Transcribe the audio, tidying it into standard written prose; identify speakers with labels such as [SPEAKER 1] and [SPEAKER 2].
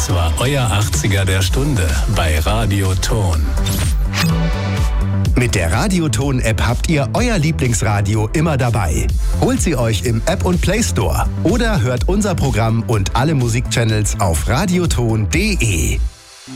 [SPEAKER 1] Das war euer 80er der Stunde bei Radio Ton.
[SPEAKER 2] Mit der Radioton-App habt ihr euer Lieblingsradio immer dabei. Holt sie euch im App und Play Store oder hört unser Programm und alle Musikchannels auf radioton.de.